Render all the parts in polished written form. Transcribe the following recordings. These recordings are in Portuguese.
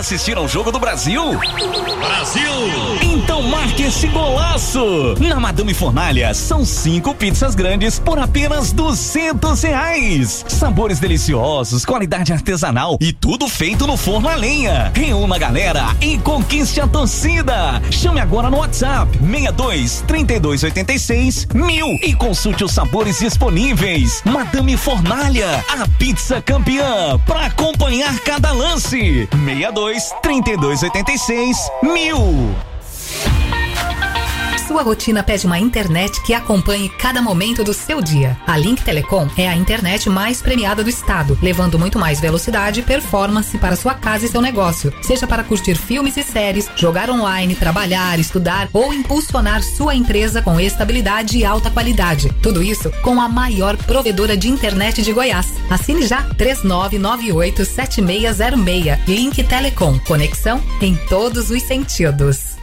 assistir ao Jogo do Brasil? Brasil! Então marque esse golaço! Na Madame Fornalha, são 5 pizzas grandes por apenas R$200. Sabores deliciosos, qualidade artesanal e tudo feito no forno a lenha. Reúna a galera e conquiste a torcida. Chame agora no WhatsApp 62 3286 1000 e consulte os sabores disponíveis. Madame Fornalha, a pizza campeã, para acompanhar cada lance. 62 3286 1000. Sua rotina pede uma internet que acompanhe cada momento do seu dia. A Link Telecom é a internet mais premiada do estado, levando muito mais velocidade e performance para sua casa e seu negócio. Seja para curtir filmes e séries, jogar online, trabalhar, estudar ou impulsionar sua empresa com estabilidade e alta qualidade. Tudo isso com a maior provedora de internet de Goiás. Assine já 3998-7606. Link Telecom. Conexão em todos os sentidos.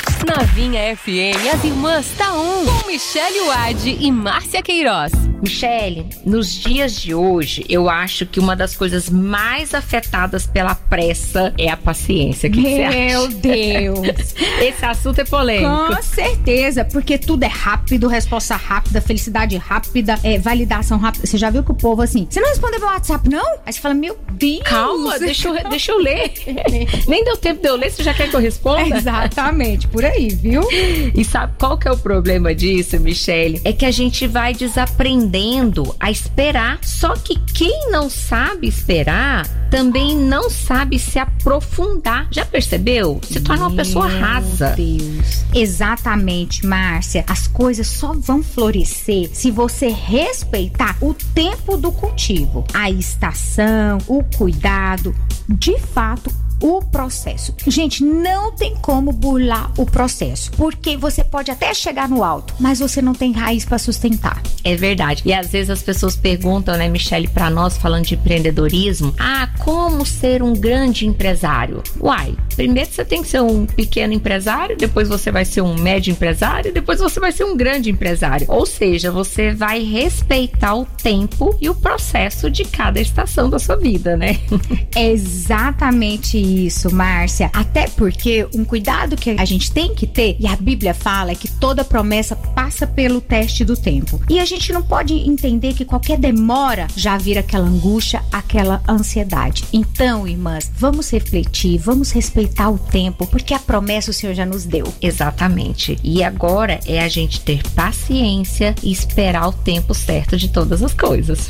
Novinha FM, as irmãs Taum, com Michele Wade e Márcia Queiroz. Michele, nos dias de hoje, eu acho que uma das coisas mais afetadas pela pressa é a paciência. O que você acha? Meu Deus! Esse assunto é polêmico. Com certeza, porque tudo é rápido, resposta rápida, felicidade rápida, validação rápida. Você já viu que o povo assim, você não respondeu meu WhatsApp, não? Aí você fala, meu Deus! Calma, deixa eu ler. Nem deu tempo de eu ler, você já quer que eu responda? Exatamente, por aí, viu? E sabe qual que é o problema disso, Michele? É que a gente vai desaprendendo a esperar. Só que quem não sabe esperar também não sabe se aprofundar. Já percebeu? Se torna uma pessoa rasa. Meu Deus. Exatamente, Márcia. As coisas só vão florescer se você respeitar o tempo do cultivo, a estação, o cuidado, de fato, o processo. Gente, não tem como burlar o processo, porque você pode até chegar no alto, mas você não tem raiz para sustentar. É verdade. E às vezes as pessoas perguntam, né, Michele, pra nós, falando de empreendedorismo, como ser um grande empresário? Uai, primeiro você tem que ser um pequeno empresário, depois você vai ser um médio empresário, depois você vai ser um grande empresário. Ou seja, você vai respeitar o tempo e o processo de cada estação da sua vida, né? É exatamente isso, Márcia. Até porque um cuidado que a gente tem que ter, e a Bíblia fala, é que toda promessa passa pelo teste do tempo. E a gente não pode entender que qualquer demora já vira aquela angústia, aquela ansiedade. Então, irmãs, vamos refletir, vamos respeitar o tempo, porque a promessa o Senhor já nos deu. Exatamente. E agora é a gente ter paciência e esperar o tempo certo de todas as coisas.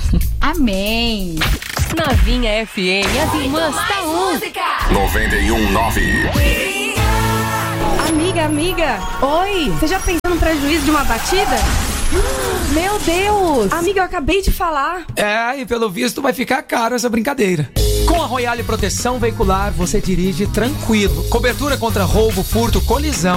Amém. Novinha FM, as irmãs Taum. 91.9. Amiga. Oi. Você já pensou no prejuízo de uma batida? Meu Deus. Amiga, eu acabei de falar. E pelo visto vai ficar caro essa brincadeira. Com a Royale Proteção Veicular, você dirige tranquilo. Cobertura contra roubo, furto, colisão